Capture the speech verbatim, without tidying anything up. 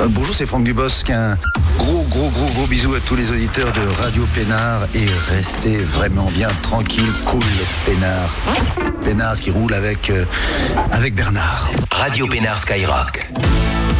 Bonjour, c'est Franck Dubosc. Un gros, gros, gros, gros bisou à tous les auditeurs de Radio Pénard et restez vraiment bien tranquille, cool, Pénard. Pénard qui roule avec, euh, avec Bernard. Radio Pénard Skyrock.